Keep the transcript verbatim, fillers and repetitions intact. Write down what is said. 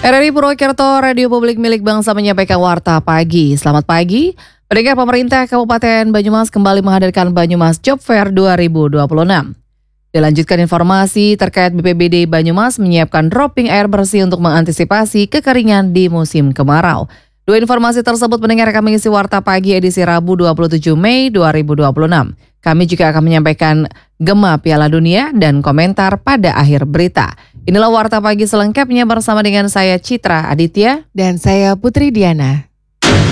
R R I Purwokerto, Radio Publik milik bangsa menyampaikan Warta Pagi. Selamat pagi. Pendengar, pemerintah Kabupaten Banyumas kembali menghadirkan Banyumas Job Fair dua ribu dua puluh enam. Dilanjutkan informasi terkait B P B D Banyumas menyiapkan dropping air bersih untuk mengantisipasi kekeringan di musim kemarau. Dua informasi tersebut pendengar akan mengisi Warta Pagi edisi Rabu dua puluh tujuh Mei dua ribu dua puluh enam. Kami juga akan menyampaikan Gema Piala Dunia dan komentar pada akhir berita. Inilah Warta Pagi selengkapnya bersama dengan saya Citra Aditya dan saya Putri Diana.